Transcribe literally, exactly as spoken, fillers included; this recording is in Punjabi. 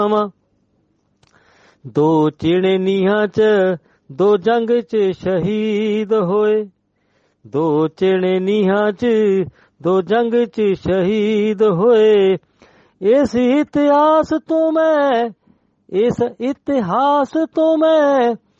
ਦੋ ਚਿਣੇ ਨੀਹਾਂ ਚ ਦੋ ਜੰਗ ਚ ਸ਼ਹੀਦ ਹੋਏ, ਦੋ ਚਿਣੇ ਨੀਹਾਂ ਚ ਦੋ ਜੰਗ ਚ ਸ਼ਹੀਦ ਹੋਏ। ਇਸ ਇਤਿਹਾਸ ਤੋਂ ਮੈਂ ਇਸ ਇਤਿਹਾਸ ਤੋਂ ਮੈਂ